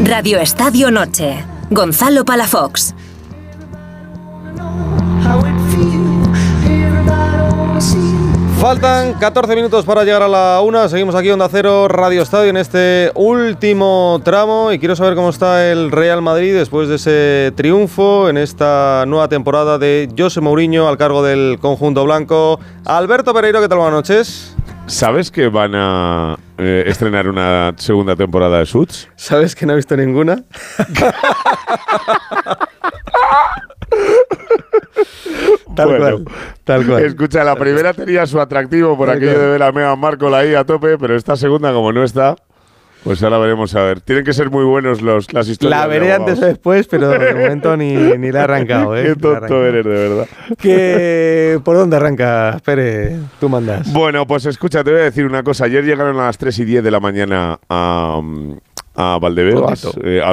Radio Estadio Noche. Gonzalo Palafox. Faltan 14 minutos para llegar a la 1. Seguimos aquí Onda Cero, Radio Estadio, en este último tramo. Y quiero saber cómo está el Real Madrid después de ese triunfo en esta nueva temporada de José Mourinho al cargo del conjunto blanco. Alberto Pereiro, ¿qué tal? Buenas noches. ¿Sabes que van a estrenar una segunda temporada de Suits? ¿Sabes que no he visto ninguna? Tal cual. Escucha, la primera tenía su atractivo por aquello de ver a Meghan Markle ahí a tope, pero esta segunda, como no está, pues ahora veremos a ver. Tienen que ser muy buenos las historias. La veré antes o después, pero de momento ni la he arrancado. Qué tonto eres, de verdad. ¿Por dónde arrancas, Pere? Tú mandas. Bueno, pues escucha, te voy a decir una cosa. Ayer llegaron a las 3:10 de la mañana a Valdebebas,